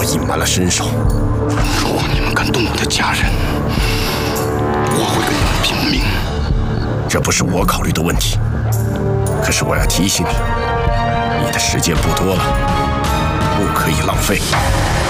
隐瞒了身手。 如果你们敢动我的家人，我会跟你们拼命。 这不是我考虑的问题，可是我要提醒你，你的时间不多了，不可以浪费。